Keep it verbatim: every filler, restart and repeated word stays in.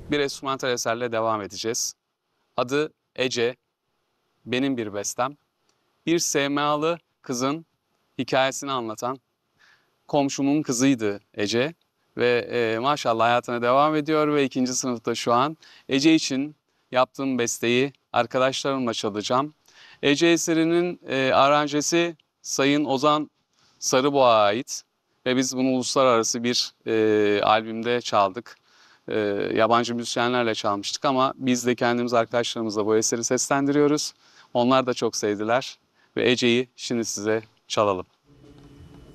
Bir enstrümantal eserle devam edeceğiz. Adı Ece, benim bir bestem. Bir S M A'lı kızın hikayesini anlatan komşumun kızıydı Ece. Ve e, maşallah hayatına devam ediyor ve ikinci sınıfta şu an. Ece için yaptığım besteyi arkadaşlarımla çalacağım. Ece eserinin e, aranjesi Sayın Ozan Sarıboğa'ya ait. Ve biz bunu uluslararası bir e, albümde çaldık. E, yabancı müzisyenlerle çalmıştık ama biz de kendimiz arkadaşlarımızla bu eseri seslendiriyoruz. Onlar da çok sevdiler ve Ece'yi şimdi size çalalım.